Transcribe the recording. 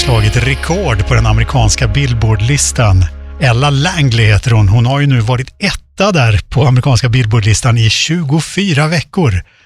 slagit rekord på den amerikanska Billboard-listan. Ella Langley heter hon. Hon har ju nu varit etta där på amerikanska Billboard-listan i 24 veckor.